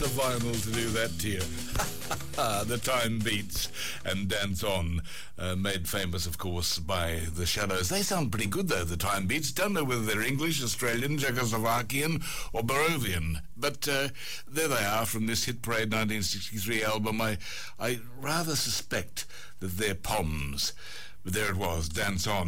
the vinyl to do that to you. The Time Beats and Dance On, made famous, of course, by the Shadows. They sound pretty good, though, the Time Beats. Don't know whether they're English, Australian, Czechoslovakian or Barovian. But there they are from this Hit Parade 1963 album. I rather suspect that they're Poms. But there it was, Dance On.